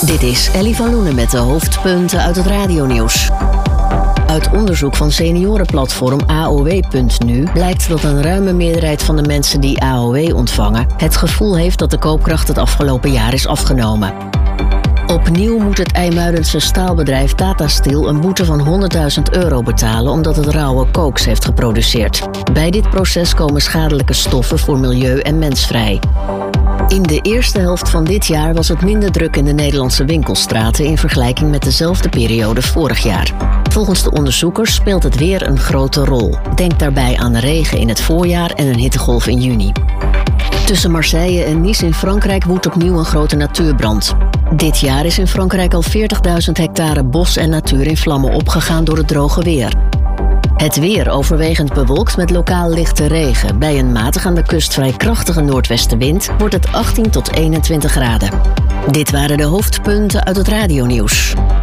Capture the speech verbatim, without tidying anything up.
Dit is Ellie van Loenen met de hoofdpunten uit het radionieuws. Uit onderzoek van seniorenplatform A O W punt nu blijkt dat een ruime meerderheid van de mensen die A O W ontvangen het gevoel heeft dat de koopkracht het afgelopen jaar is afgenomen. Opnieuw moet het IJmuidense staalbedrijf Tata Steel een boete van honderdduizend euro betalen omdat het rauwe kooks heeft geproduceerd. Bij dit proces komen schadelijke stoffen voor milieu en mens vrij. In de eerste helft van dit jaar was het minder druk in de Nederlandse winkelstraten in vergelijking met dezelfde periode vorig jaar. Volgens de onderzoekers speelt het weer een grote rol. Denk daarbij aan regen in het voorjaar en een hittegolf in juni. Tussen Marseille en Nice in Frankrijk woedt opnieuw een grote natuurbrand. Dit jaar is in Frankrijk al veertigduizend hectare bos en natuur in vlammen opgegaan door het droge weer. Het weer overwegend bewolkt met lokaal lichte regen. Bij een matig aan de kust vrij krachtige noordwestenwind wordt het achttien tot eenentwintig graden. Dit waren de hoofdpunten uit het radionieuws.